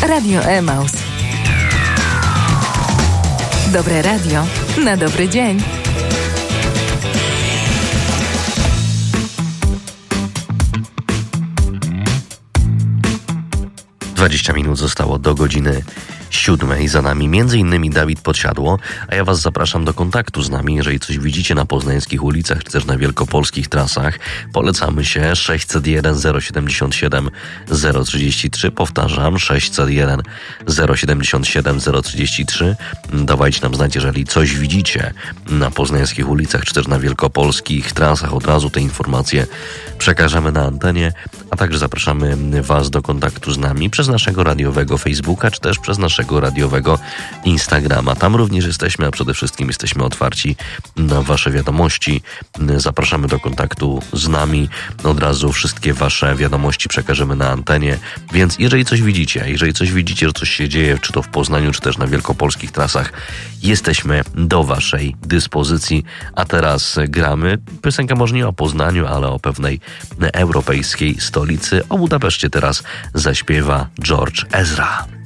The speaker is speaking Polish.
Radio Emaus. Dobre radio na dobry dzień. Dwadzieścia minut zostało do godziny 7. Za nami m.in. Dawid Podsiadło, a ja Was zapraszam do kontaktu z nami. Jeżeli coś widzicie na poznańskich ulicach, czy też na wielkopolskich trasach, polecamy się 601 077 033. Powtarzam, 601 077 033. Dawajcie nam znać, jeżeli coś widzicie na poznańskich ulicach, czy też na wielkopolskich trasach. Od razu te informacje przekażemy na antenie, a także zapraszamy Was do kontaktu z nami przez naszego radiowego Facebooka, czy też przez naszego radiowego Instagrama. Tam również jesteśmy, a przede wszystkim jesteśmy otwarci na Wasze wiadomości. Zapraszamy do kontaktu z nami. Od razu wszystkie Wasze wiadomości przekażemy na antenie, więc jeżeli coś widzicie, że coś się dzieje, czy to w Poznaniu, czy też na wielkopolskich trasach, jesteśmy do Waszej dyspozycji. A teraz gramy piosenkę może nie o Poznaniu, ale o pewnej europejskiej stolicy. O Budapeszcie teraz zaśpiewa George Ezra.